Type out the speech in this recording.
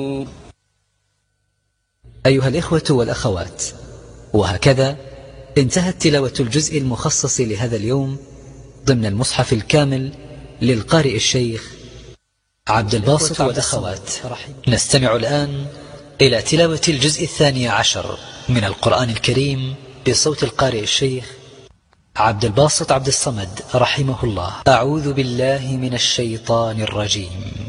أيها الإخوة والأخوات، وهكذا انتهت تلاوة الجزء المخصص لهذا اليوم ضمن المصحف الكامل للقارئ الشيخ عبد الباسط. والأخوات، نستمع الآن إلى تلاوة الجزء 12 من القرآن الكريم بصوت القارئ الشيخ عبد الباسط عبد الصمد رحمه الله. أعوذ بالله من الشيطان الرجيم.